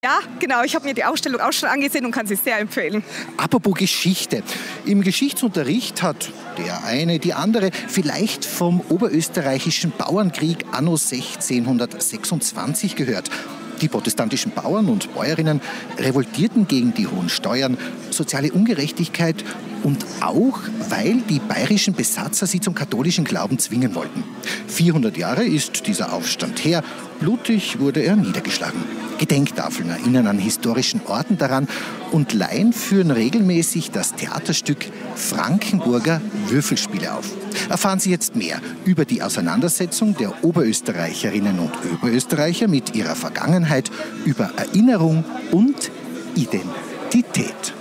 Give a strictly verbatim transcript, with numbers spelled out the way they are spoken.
Ja, genau. Ich habe mir die Ausstellung auch schon angesehen und kann sie sehr empfehlen. Apropos Geschichte. Im Geschichtsunterricht hat der eine, die andere vielleicht vom oberösterreichischen Bauernkrieg anno sechzehnhundertsechsundzwanzig gehört. Die protestantischen Bauern und Bäuerinnen revoltierten gegen die hohen Steuern, soziale Ungerechtigkeit und auch, weil die bayerischen Besatzer sie zum katholischen Glauben zwingen wollten. vierhundert Jahre ist dieser Aufstand her. Blutig wurde er niedergeschlagen. Gedenktafeln erinnern an historischen Orten daran und Laien führen regelmäßig das Theaterstück Frankenburger Würfelspiele auf. Erfahren Sie jetzt mehr über die Auseinandersetzung der Oberösterreicherinnen und Oberösterreicher mit ihrer Vergangenheit, über Erinnerung und Identität.